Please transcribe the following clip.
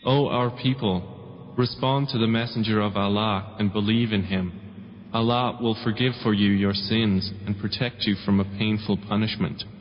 O our people, respond to the Messenger of Allah and believe in him. Allah will forgive for you your sins and protect you from a painful punishment.